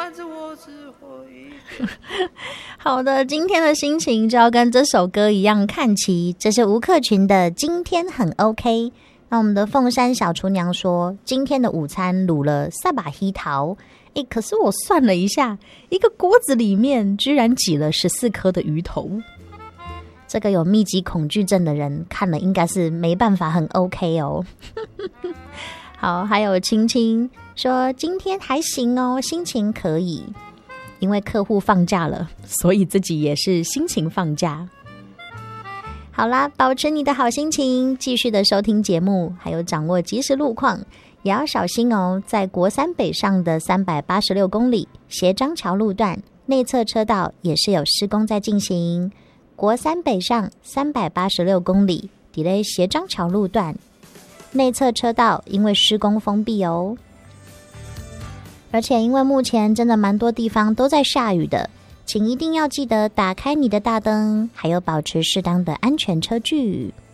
好的，今天的心情就要跟这首歌一样看齐，这是吴克群的今天很 OK。 那我们的凤山小厨娘说，今天的午餐卤了萨巴希桃，可是我算了一下，一个锅子里面居然挤了14颗的鱼头，这个有密集恐惧症的人看了应该是没办法很 OK 哦。好，还有青青说今天还行哦，心情可以，因为客户放假了，所以自己也是心情放假。好啦，保持你的好心情，继续的收听节目，还有掌握即时路况，也要小心哦。在国三北上的386公里斜张桥路段内侧车道也是有施工在进行，国三北上386公里底类斜张桥路段内侧车道因为施工封闭哦。而且因为目前真的蛮多地方都在下雨的，请一定要记得打开你的大灯，还有保持适当的安全车距。